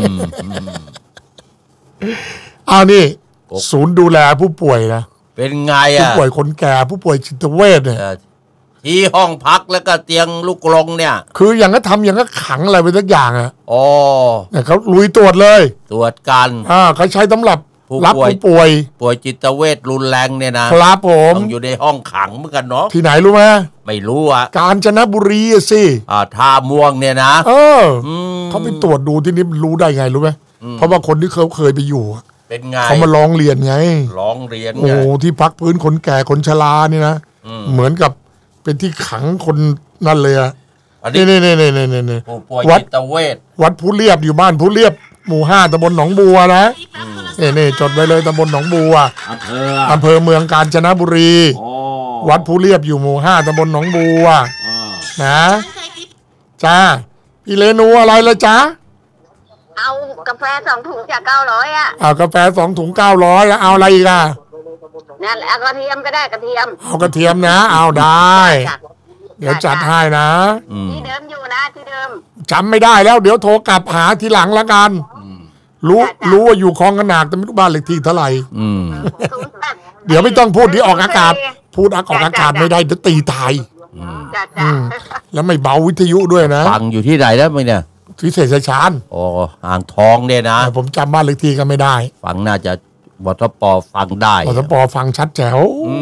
เอานี่ศูนย์ดูแลผู้ป่วยนะเป็นไงผู้ป่วยคนแก่ผู้ป่วยจิตเวชเนี่ยที่ห้องพักแล้วก็เตียงลูกกรงเนี่ยคืออย่างก็ทำอย่างก็ขังอะไรไปสักอย่างอ่ะเนี่ยเขาลุยตรวจเลยตรวจกันเขาใช้สำหรับรับผู้ป่วยจิตเวชรุนแรงเนี่ยนะครับผมต้องอยู่ในห้องขังเหมือนกันเนาะที่ไหนรู้ไหมไม่รู้อ่ะกาญจนบุรีสิท่าม่วงเนี่ยนะเขาไปตรวจดูที่นี่รู้ได้ไงรู้ไหมเพราะว่าคนที่เขาเคยไปอยู่เป็นไงเขามาร้องเรียนไงร้องเรียนโอ้ที่พักพื้นคนแก่คนชรานี่นะเหมือนกับเป็นที่ขังคนนั่นเลยอ่ะนี่วัดจิตเวชวัดผู้เรียบอยู่บ้านผู้เรียบหมู่5ตำบลหนองบัวนะนี่จดไว้เลยตำบลหนองบัวอำเภอเมืองกาญจนบุรีวัดผู้เรียบอยู่หมู่5ตำบลหนองบัวนะจ้าพี่เรนูอะไรละจ้าเอากาแฟ2 ถุงจาก900 เอากาแฟ2 ถุง900แล้วเอาอะไรอีกอ่ะนั่นแหละกระเทียมก็ได้กระเทียมเอากระเทียมนะเอาได้เดี๋ยวจัดให้นะที่เดิมอยู่นะที่เดิมจำไม่ได้แล้วเดี๋ยวโทรกลับหาทีหลังละกันรู้ว่าอยู่คลองกระหนากแต่ไม่รู้บ้านเลขที่เท่าไหร่เดี๋ยวไม่ต้องพูดที่ออกอากาศพูดออกอากาศไม่ได้จะตีตายแล้วไม่เบาวิทยุด้วยนะฟังอยู่ที่ไหนแล้วมั้ยเนี่ยวิเศษชัยชาญอ่างทองเนี่ยนะผมจำบ้านเลขที่ก็ไม่ได้ฟังน่าจะวทป.ฟังได้วทป.ฟังชัดแจ๋ว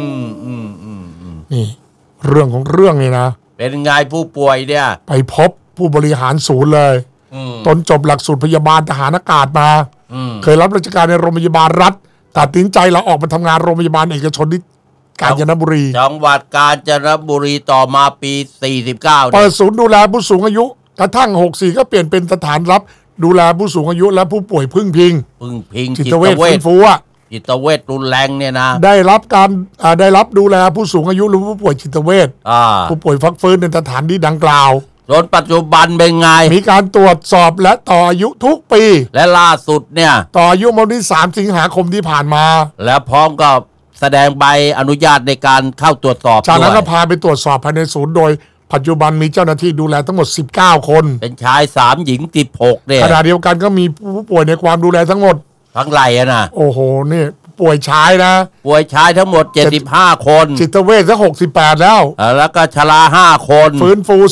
นี่เรื่องของเรื่องนี่นะเป็นไงผู้ป่วยเนี่ยไปพบผู้บริหารศูนย์เลยตนจบหลักสูตรพยาบาลทหารอากาศมาเคยรับราชการในโรงพยาบาลรัฐตัดสินใจลาออกมาทำงานโรงพยาบาลเอกชนที่กาญจนบุรีจังหวัดกาญจนบุรีต่อมาปี49 เปิดศูนย์ดูแลผู้สูงอายุกระทั่ง64ก็เปลี่ยนเป็นสถานรับดูแลผู้สูงอายุและผู้ป่วยพึ่งพิงจิตเวชฟื้นฟูจิตเวชรุนแรงเนี่ยนะได้รับดูแลผู้สูงอายุหรือผู้ป่วยจิตเวชผู้ป่วยพักฟื้นในสถานที่ดังกล่าวจนปัจจุบันเป็นไงมีการตรวจสอบและต่ออายุทุกปีและล่าสุดเนี่ยต่ออายุวันที่3 สิงหาคมที่ผ่านมาและพร้อมกับแสดงใบอนุญาตในการเข้าตรวจสอบจากนั้นก็พาไปตรวจสอบภายในศูนย์โดยปัจจุบันมีเจ้าหน้าที่ดูแลทั้งหมด19 คนเป็นชาย3 หญิง16เนี่ยขณะเดียวกันก็มีผู้ป่วยในความดูแลทั้งหมดทั้งไหลนะโอ้โหนี่ป่วยชายนะป่วยชายทั้งหมด75 คนจิตเวชซะ68แล้วแล้วก็ชรา5 คนฟื้นฟู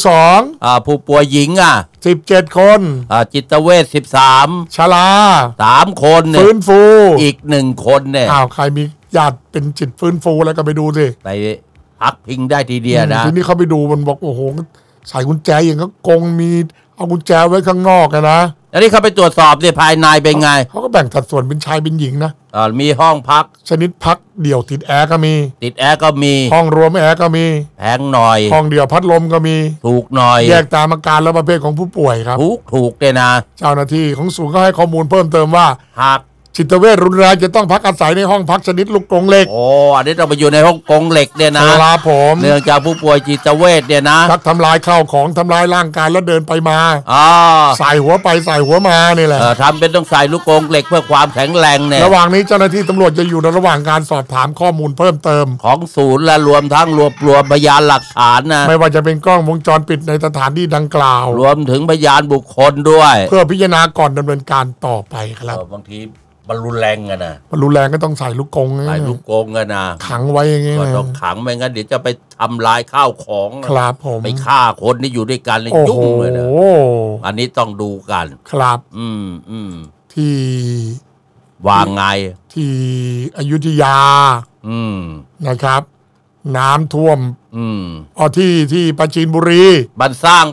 2 ผู้ป่วยหญิง 17 คนจิตเวช13 ชรา 3 คนฟื้นฟูอีก1 คนเนี่ยใครมีญาติเป็นจิตฟื้นฟูแล้วก็ไปดูสิไปพักพิงได้ทีเดียวนะทีนี้เขาไปดูมันบอกโอ้โหใส่กุญแจอย่างก็กงมีเอากุญแจไว้ข้างนอกนะแล้วนี่เขาไปตรวจสอบเนี่ยภายในเป็นไงเขาก็แบ่งสัดส่วนเป็นชายเป็นหญิงนะมีห้องพักชนิดพักเดี่ยวติดแอร์ก็มีติดแอร์ก็มีห้องรวมแอร์ก็มีแพงหน่อยห้องเดี่ยวพัดลมก็มีถูกหน่อยแยกตามอาการและประเภทของผู้ป่วยครับถูกเลยนะเจ้าหน้าที่ของศูนย์ก็ให้ข้อมูลเพิ่มเติมว่าหากจิตเวชรุนแรงจะต้องพักอาศัยในห้องพักชนิดลูกกรงเหล็กอันนี้ต้องไปอยู่ในห้องกรงเหล็กเนี่ยนะครับผมเนื่องจากผู้ป่วยจิตเวชเนี่ยนะชักทำลายข้าวของทำลายร่างกายแล้วเดินไปมาใส่หัวไปใส่หัวมานี่แหละทำเป็นต้องใส่ลูกกรงเหล็กเพื่อความแข็งแรงเนี่ยระหว่างนี้เจ้าหน้าที่ตำรวจจะอยู่ในระหว่างการสอบถามข้อมูลเพิ่มเติมของศูนย์และรวมทั้งรวมพยานหลักฐานนะไม่ว่าจะเป็นกล้องวงจรปิดในสถานที่ดังกล่าวรวมถึงพยานบุคคลด้วยเพื่อพิจารณาก่อนดำเนินการต่อไปครับบางทีมันรุนแรงอะนะมันรุนแรงก็ต้องใส่ลูกกรงใส่ลูกกรงอะนะขังไว้อย่างเงี้ยต้องขังไม่งั้นเดี๋ยวจะไปทำลายข้าวของครับผมไปฆ่าคนที่อยู่ด้วยกันเลยยุ่งเลยนะอันนี้ต้องดูกันครับที่วางไงที่อยุธยานะครับน้ำท่วมที่ปราจีนบุรีบันสร้าง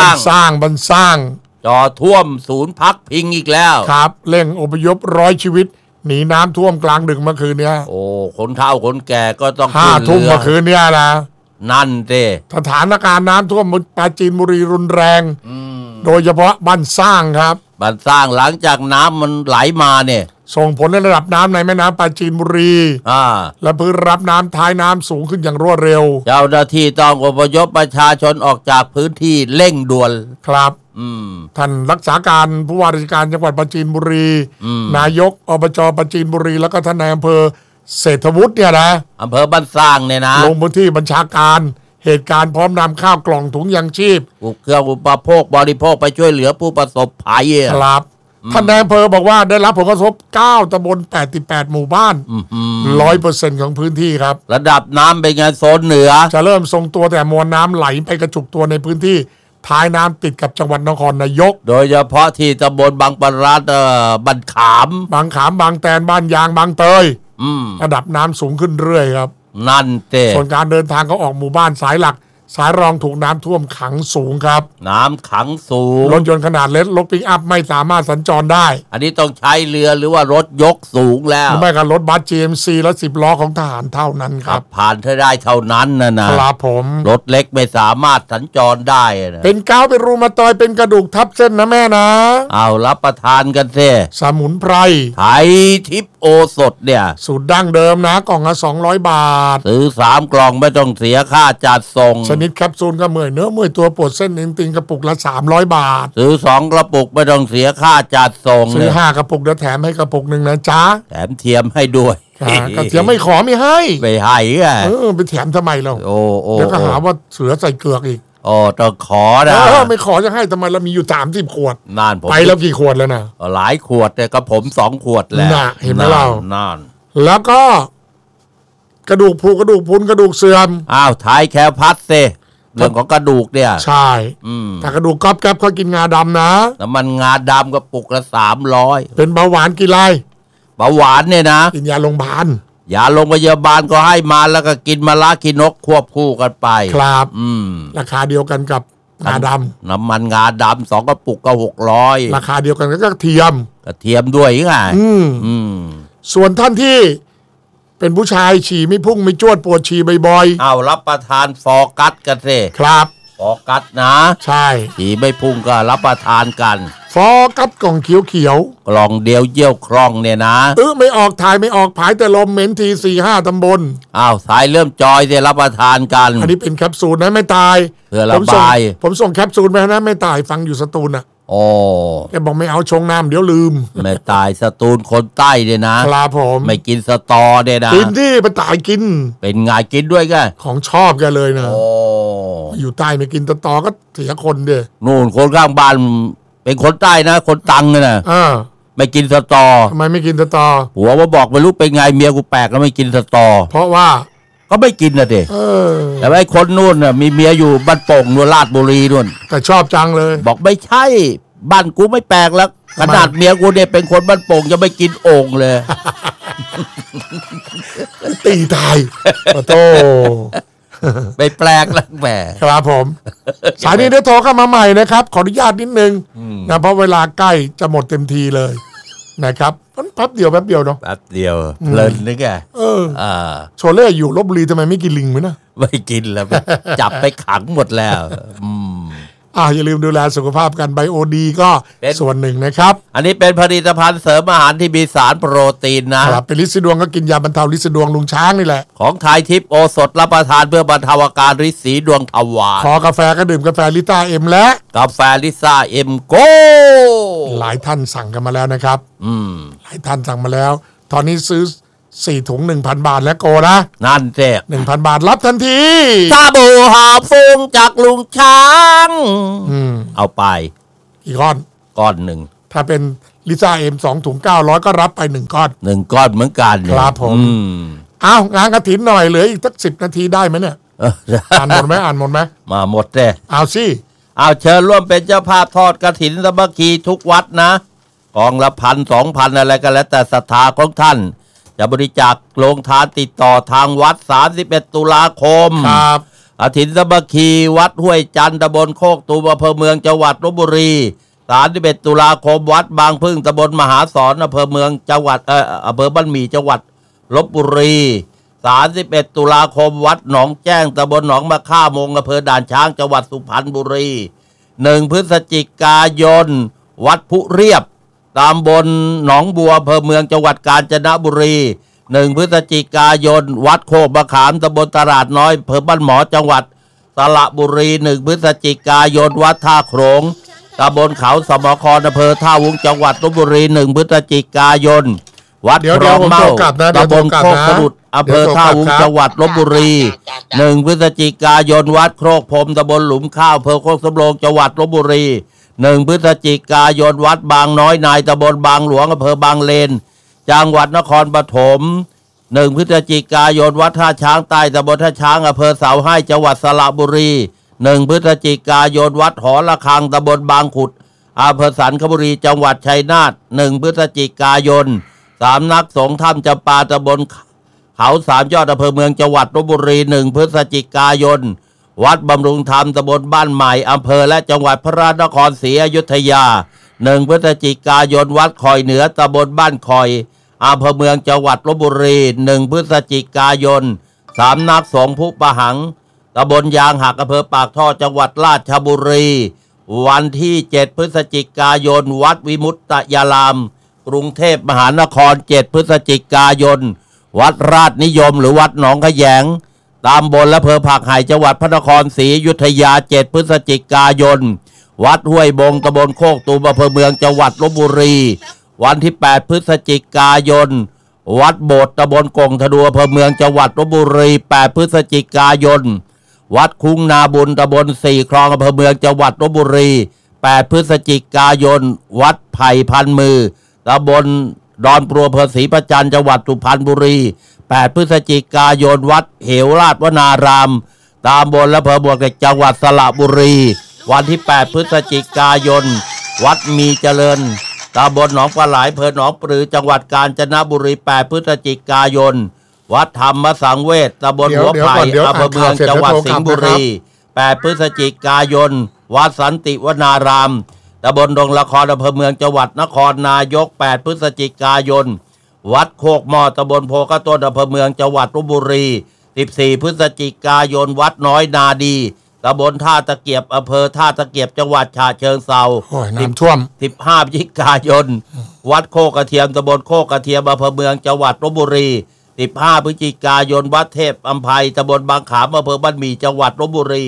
จอท่วมศูนย์พักพิงอีกแล้วครับเร่งอพยพ100 ชีวิตหนีน้ำท่วมกลางดึกเมื่อคืนเนี้ยโอ้คนเฒ่าคนแก่ก็ต้อง 5 ทุ่มเมื่อคืนเนี้ยนะนั่นเด้สถานการณ์น้ำท่วมปราจีนบุรีรุนแรงโดยเฉพาะบ้านสร้างครับบ้านสร้างหลังจากน้ำมันไหลมาเนี่ยส่งผลให้ระดับน้ำในแม่น้ำปราจีนบุรีและพื้นรับน้ำท้ายน้ำสูงขึ้นอย่างรวดเร็วเจ้าหน้าที่ต้องอพยพประชาชนออกจากพื้นที่เร่งด่วนครับท่านรักษาการผู้ว่าราชการจังหวัดปราจีนบุรีนายกอบจปราจีนบุรีแล้วก็ท่านนายอำเภอเศรษฐวุฒิเนี่ยนะอำเภอบ้านสร้างเนี่ยนะลงพื้นที่บัญชาการเหตุการณ์พร้อมนำข้าวกล่องถุงยางชีพเครื่องอุปโภคบริโภคไปช่วยเหลือผู้ประสบภัยครับท่านนายอำเภอบอกว่าได้รับผลกระทบ9 ตำบล 88 หมู่บ้าน 100% ของพื้นที่ครับระดับน้ำเป็นไงโซนเหนือจะเริ่มทรงตัวแต่มวลน้ำไหลไปกระจุกตัวในพื้นที่ท้ายน้ำติดกับจังหวัดนครนายกโดยเฉพาะที่ตำบลบางปะรัดบันขามบางแตนบ้านยางบางเตยระดับน้ำสูงขึ้นเรื่อยครับนั่นเต้ส่วนการเดินทางเขาออกหมู่บ้านสายหลักสายรองถูกน้ำท่วมขังสูงครับน้ำขังสูงรถยนต์ขนาดเล็กรถปิกอัพไม่สามารถสัญจรได้อันนี้ต้องใช้เรือหรือว่ารถยกสูงแล้วไม่กับรถบัส GMC และ10 ล้อของทหารเท่านั้นครับผ่านได้เท่านั้นนะครับผมรถเล็กไม่สามารถสัญจรได้นะเป็นก้าวเป็นรูมาตอยเป็นกระดูกทับเส้นนะแม่นะเอารับประทานกันสิสมุนไพรไทยทิพย์โอสถเนี่ยสูตรดั้งเดิมนะกล่องละ200 บาทซื้อ3 กล่องไม่ต้องเสียค่าจัดส่งชนิดแคปซูลก็เมื่อยเนื้อเมื่อยตัวปวดเส้นติงกระปุกละ300 บาทซื้อ2 กระปุกไม่ต้องเสียค่าจัดส่งซื้อ5 กระปุกแล้วแถมให้กระปุกนึงนะจ๊ะแถมเทียมให้ด้วยกระเทียมไม่ขอไม่ให้ไม่ให้ไปแถมทำไมเราเดี๋ยวก็หาว่าเสือใส่เกลือกอีกต้องขอนะไม่ขอจะให้ทำไมเรามีอยู่30 ขวดนานผมไปแล้วกี่ขวดแล้วนะหลายขวดแต่ก็ผม2 ขวดแล้วเห็นไหมเรานานแล้วก็กระดูกผุกระดูกพุนกระดูกเสื่อมท้ายแคลพัดเซเรื่องของกระดูกเนี่ยใช่ถ้ากระดูกก๊อบแก๊บเขากินงาดำนะน้ำมันงาดำกระปุกละ300 เป็นเบาหวานกี่ไรเบาหวานเนี่ยนะกินยาโรงพยาบาลยาโรงพยาบาลก็ให้มาแล้วก็กินมะระกินนกควบคู่กันไปครับราคาเดียวกันกับงาดำน้ำมันงาดำ2 กระปุกก็600 ราคาเดียวกันก็กระเทียมด้วยไงส่วนท่านที่เป็นผู้ชายฉี่ไม่พุ่งไม่จวดปวดฉี่บ่อยๆรับประทานฟอร์กัสกันสิครับฟอร์กัสนะใช่ฉี่ไม่พุ่งก็รับประทานกันฟอร์กัสกล่องเขียวกล่องเดียวเยี่ยวคล่องเนี่ยนะไม่ออกถ่ายไม่ออกผายแต่ลมเหม็นที 4-5 ตำบลสายเริ่มจอยจะรับประทานกันอันนี้เป็นแคปซูลนะไม่ตายเพื่อระบายผมส่งแคปซูลไปนะไม่ตายฟังอยู่สตูลแกบอกไม่เอาชงน้ำเดี๋ยวลืมไม่ตายสตูลคนใต้เนี่ยนะครับผมไม่กินสตอเนี่ยนะกินที่ไปตายกินเป็นไงกินด้วยกันของชอบแกเลยนะอยู่ใต้ไม่กินสตอก็เสียคนเด้อนู่นคนข้างบ้านเป็นคนใต้นะคนตังเลยนะไม่กินสตอทำไมไม่กินสตอหัวว่าบอกไม่รู้เป็นไงเมียกูแปลกแล้วไม่กินสตอเพราะว่าก็ไม่กินนะเด็แต่ไอ้คนนู่นน่ะมีเมียอยู่บ้านโป่งนู่นราชบุรีนู่นแต่ชอบจังเลยบอกไม่ใช่บ้านกูไม่แปลกแล้วขนาดเมียกูเนี่ยเป็นคนบ้านโป่งจะไม่กินโอ่งเลยตีตายโตไม่แปลกแล้วแหมครับผมสายนี้เดี๋ยวโทรเข้ามาใหม่นะครับขออนุญาตนิดนึงนะเพราะเวลาใกล้จะหมดเต็มทีเลยนะครับแป๊บเดียวเนาะแป๊บเดียวเพลินนึกไงโชเล่อยู่ลพบุรีทำไมไม่กินลิงไหมนะไม่กินแล้วจับไปขังหมดแล้วอย่าลืมดูแลสุขภาพกันไบโอดีก็ส่วนหนึ่งนะครับอันนี้เป็นผลิตภัณฑ์เสริมอาหารที่มีสารโปรตีนนะครับเป็นลิซิดวงก็กินยาบรรเทาลิซิดวงลุงช้างนี่แหละของไทยทิพย์โอสถรับประทานเพื่อบรรเทาอาการริดสีดวงทวารขอกาแฟก็ดื่มกาแฟลิต้าเอ็มและกาแฟลิซ่าเอ็มโกหลายท่านสั่งกันมาแล้วนะครับหลายท่านสั่งมาแล้วตอนนี้ซื้อ4 ถุง 1,000 บาทแล้วโกนะนั่นเจ๊ 1,000 บาทรับทันทีซาบูหอมฟุ้งจากลุงช้างเอาไปกี่ก้อนหนึ่งถ้าเป็นลิซ่าเอ็ม2 ถุง 900ก็รับไป1 ก้อน 1 ก้อนเหมือนกันครับผมงานกฐินหน่อยเหลืออีกสัก10 นาทีได้ไหมเนี่ยอ่านหมดไหมมาหมดเจ๊เอาสิเชิญร่วมเป็นเจ้าภาพทอดกฐินสามัคคีทุกวัดนะกองละ1,000 2,000อะไรก็แล้วแต่ศรัทธาของท่านจะบริจาคโรงทานติดต่อทางวัด31 ตุลาคมครับอถินสามัคคีวัดห้วยจันทร์ตำบลโคกตูมอำเภอเมืองจังหวัดลพบุรี31 ตุลาคมวัดบางพึ่งตำบลมหาสอนอำเภอเมืองจังหวัดอำเภอบ้านหมี่จังหวัดลพบุรี31 ตุลาคมวัดหนองแจ้งตำบลหนองมะค่ามงอำเภอด่านช้างจังหวัดสุพรรณบุรี1 พฤศจิกายนวัดพุเรียบตำบลหนองบัวอำเภอเมืองจังหวัดกาญจนบุรี1 พฤศจิกายนวัดโคกมะขามตำบลตลาดน้อยอำเภอบ้านหมอจังหวัดสระบุรี1 พฤศจิกายนวัดท่าโขงตำบลเขาสมครอำเภอท่าวุ้งจังหวัดลพบุรี1 พฤศจิกายนวัดคลองเมาตำบลโคกสะดุดอำเภอท่าวุ้งจังหวัดลพบุรี1 พฤศจิกายนวัดโคกพรมตำบลหลุมข้าวอำเภอโคกสำโรงจังหวัดลพบุรี1 พฤศจิกายนวัดบางน้อยนายตำบลบางหลวงอำเภอบางเลนจังหวัดนครปฐม1 พฤศจิกายนวัดท่าช้างใต้ตำบลท่าช้างอำเภอเสาให้จังหวัดสระบุรี1 พฤศจิกายนวัดหอระฆังตำบลบางขุดอำเภอสันคบุรีจังหวัดชัยนาท1 พฤศจิกายนสำนักสงฆ์ถ้ำจำปาตำบลเขาสามยอดอำเภอเมืองจังหวัดลพบุรี1 พฤศจิกายนวัดบำรุงธรรมตำบลบ้านใหม่อำเภอและจังหวัดพระนครศรีอยุธยา1 พฤศจิกายนวัดคอยเหนือตำบลบ้านคอยอำเภอเมืองจังหวัดลพบุรี1 พฤศจิกายนสำนักสงฆ์ภูปะหังตำบลยางหักอำเภอปากท่อจังหวัดราชบุรีวันที่7 พฤศจิกายนวัดวิมุตตยารามกรุงเทพมหานคร7 พฤศจิกายนวัดราชนิยมหรือวัดหนองขแยงตำบลและอำเภอผักไห่จังหวัดพระนครศรีอยุธยา7 พฤศจิกายนวัดห้วยบงตำบลโคกตูมอำเภอเมืองจังหวัดลพบุรีวันที่8 พฤศจิกายนวัดโบสถ์ตำบลกงทะดูอำเภอเมืองจังหวัดลพบุรี8 พฤศจิกายนวัดคุ้งนาบุญตำบลสี่คลองอำเภอเมืองจังหวัดลพบุรี8 พฤศจิกายนวัดไผ่พันมือตำบลดอนปลัวอำเภอศรีประจันจังหวัดสุพรรณบุรี8 พฤศจิกายนวัดเหวราชวนารามตำบลและอำเภอบวกเหล็กจังหวัดสระบุรีวันที่8 พฤศจิกายนวัดมีเจริญตำบลหนองปลาไหลอำเภอหนองปลือจังหวัดกาญจนบุรี8 พฤศจิกายนวัดธรรมสังเวชตำบลหัวไผ่อำเภอเมืองจังหวัดสิงห์บุรี8 พฤศจิกายนวัดสันติวนารามตำบลดงละครอำเภอเมืองจังหวัดนครนายก8 พฤศจิกายนวัดโคกหม้อตำบลโพกระต้นอำเภอเมืองจังหวัดลพบุรี14 พฤศจิกายนวัดน้อยนาดีตำบลท่าตะเกียบอำเภอท่าตะเกียบจังหวัดฉะเชิงเทราน้ำท่วม 15 พฤศจิกายนวัดโคกระเทียมตำบลโคกระเทียมอำเภอเมืองจังหวัดลพบุรี15 พฤศจิกายนวัดเทพอำไพตำบลบางขามอำเภอบ้านหมี่จังหวัดลพบุรี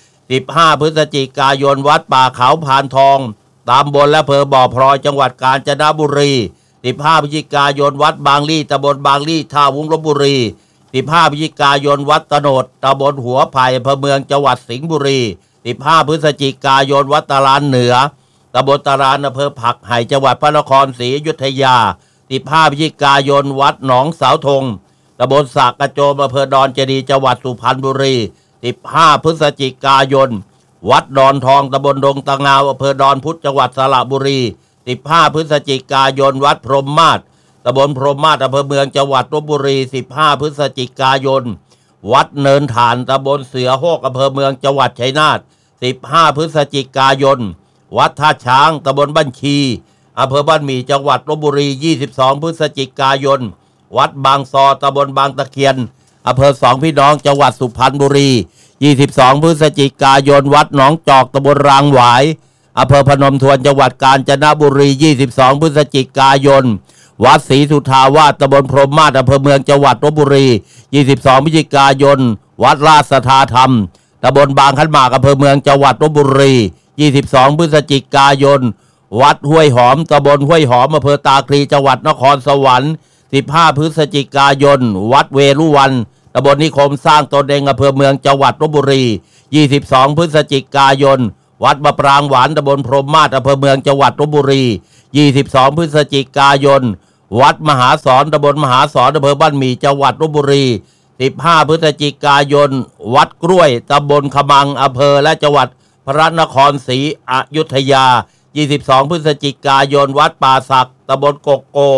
15 พฤศจิกายนวัดป่าเขาพานทองตำบลและอำเภอบ่อพลอยจังหวัดกาญจนบุรี15 พฤศจิกายนวัดบางลี่ตำบลบางลี่ท่าวุ้งลพบุรี15 พฤศจิกายนวัดตโนดตำบลหัวไผ่อำเภอเมืองจังหวัดสิงห์บุรี15 พฤศจิกายนวัดตลาดเหนือตำบลตลาดอำเภอผักไห่จังหวัดพระนครศรีอยุธยา15 พฤศจิกายนวัดหนองเสาธงตำบลสากกระโจมอำเภอดอนเจดีจังหวัดสุพรรณบุรี15 พฤศจิกายนวัดดอนทองตำบลดงตะงาวอำเภอดอนพุธจังหวัดสระบุรี15 พฤศจิกายนวัดพรหมมาศตำบลพรหมมาศอำเภอเมืองจังหวัดลพบุรี15 พฤศจิกายนวัดเนินฐานตำบลเสือโฮกอำเภอเมืองจังหวัดชัยนาท15 พฤศจิกายนวัดท่าช้างตำบลบ้านชีอำเภอบ้านหมี่จังหวัดลพบุรี22 พฤศจิกายนวัดบางซอตำบลบางตะเคียนอำเภอสองพี่น้องจังหวัดสุพรรณบุรี22 พฤศจิกายนวัดหนองจอกตำบลรางหวายอำเภอพนมทวนจังหวัดกาญจนบุรี22 พฤศจิกายนวัดศรีสุทธาวาสตำบลพรหมมาศอำเภอเมืองจังหวัดลพบุรี22 พฤศจิกายนวัดราชสัทธาธรรมตำบลบางขันหมากอำเภอเมืองจังหวัดลพบุรี22 พฤศจิกายนวัดห้วยหอมตำบลห้วยหอมอำเภอตาคลีจังหวัดนครสวรรค์15 พฤศจิกายนวัดเวรุวันตำบลนิคมสร้างตนเองอำเภอเมืองจังหวัดลพบุรี22 พฤศจิกายนวัดมะปรางหวานตำบลพรหมมาศอำเภอเมืองจังหวัดลพบุรี22 พฤศจิกายนวัดมหาสอนตำบลมหาสอนอำเภอบ้านหมี่จังหวัดลพบุรี15 พฤศจิกายนวัดกล้วยตำบลขมังอำเภอและจังหวัดพระนครศรีอยุธยา22 พฤศจิกายนวัดป่าสักตำบลกกโก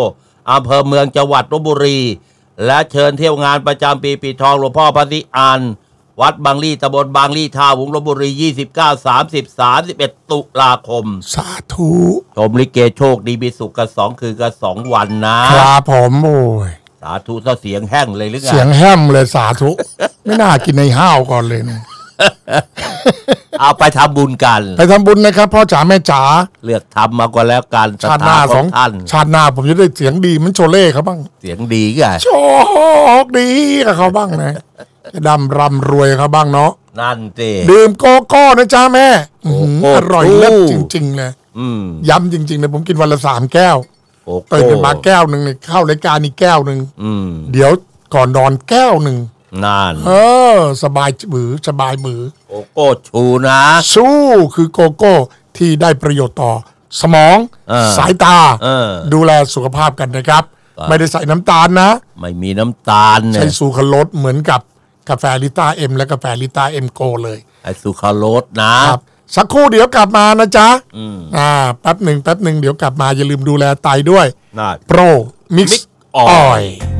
อำเภอเมืองจังหวัดลพบุรีและเชิญเที่ยวงานประจำปีปิดทองหลวงพ่อพระศรีอานวัดบางลี่ตำบลบางลี่ท่าวุ้งลพบุรี29 30 31ตุลาคมสาธุชมลิเกโชคดีมีสุขกัน2 คืนกัน2 วันนะครับผมโอ้ยสาธุถ้าเสียงแห้งเลยหรือไงเสียงแห้งเลยสาธุ ไม่น่ากินในห้าวก่อนเลยนะเอาไปทำบุญกันไปทำบุญนะครับพ่อจ๋าแม่จ๋าเลือกทำมาก่อนแล้วกันชาติหน้าของท่านชาติหน้าผมจะได้เสียงดีมันโชเล่เขาบ้างเสียงดีไงโชคดีกับเขาบ้างนะจะดำร่ำรวยเขาบ้างเนาะนั่นสิดื่มโกโก้นะจ้าแม่อร่อยเลิศจริงๆเลยย้ำจริงๆเลยผมกินวันละ3 แก้วตื่นขึ้นมาแก้วหนึ่งเข้ารายการนี่แก้วหนึ่งเดี๋ยวก่อนนอนแก้วหนึ่งนั่นสบายมือสบายมือโกโก้ชูนะสู้คือโกโก้ที่ได้ประโยชน์ต่อสมองสายตาดูแลสุขภาพกันนะครับไม่ได้ใส่น้ำตาลนะไม่มีน้ำตาลใช้สูคาโรสเหมือนกับกาแฟลิต้าเอ็มและกาแฟลิต้าเอ็มโกเลยไอซูคาโรสนะครับสักครู่เดี๋ยวกลับมานะจ๊ะแป๊บหนึ่งเดี๋ยวกลับมาอย่าลืมดูแลไตด้วยโปรมิกซ์ออยล์